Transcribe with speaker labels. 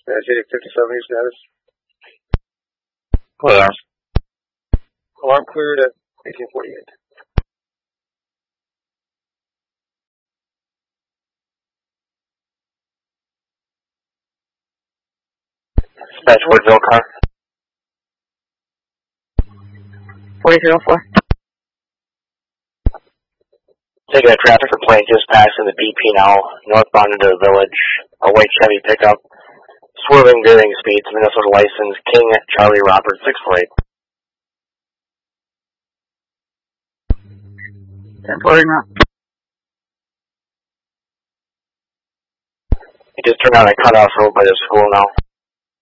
Speaker 1: City 57 status.
Speaker 2: Clear.
Speaker 1: Alarm cleared at 1848.
Speaker 2: Dispatch Woodville car.
Speaker 3: 4004.
Speaker 2: Taking a traffic complaint just passing the BP now, northbound into the village. A white Chevy pickup. Swerving varying speeds, Minnesota license, King Charlie Robert 648.
Speaker 3: 1040 route.
Speaker 2: He just turned on a cutoff road by the school now.